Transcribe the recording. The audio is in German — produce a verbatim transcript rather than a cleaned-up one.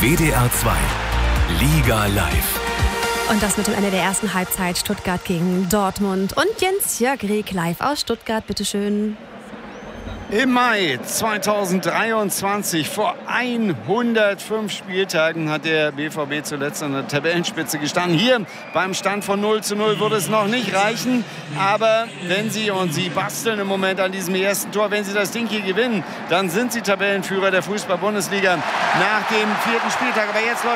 W D R zwei Liga live. Und das mit dem Ende der ersten Halbzeit Stuttgart gegen Dortmund. Und Jens-Jörg Rieck live aus Stuttgart, bitteschön. Im Mai zweitausenddreiundzwanzig, vor hundertfünf Spieltagen, hat der B V B zuletzt an der Tabellenspitze gestanden. Hier beim Stand von null zu null würde es noch nicht reichen. Aber wenn Sie, und Sie basteln im Moment an diesem ersten Tor, wenn Sie das Ding hier gewinnen, dann sind Sie Tabellenführer der Fußball-Bundesliga nach dem vierten Spieltag. Aber jetzt läuft